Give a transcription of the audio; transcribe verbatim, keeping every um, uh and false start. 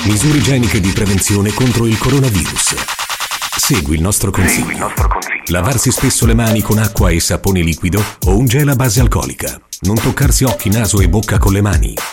Misure igieniche di prevenzione contro il coronavirus. Segui il nostro consiglio. Segui il nostro consiglio. Lavarsi spesso le mani con acqua e sapone liquido o un gel a base alcolica. Non toccarsi occhi, naso e bocca con le mani.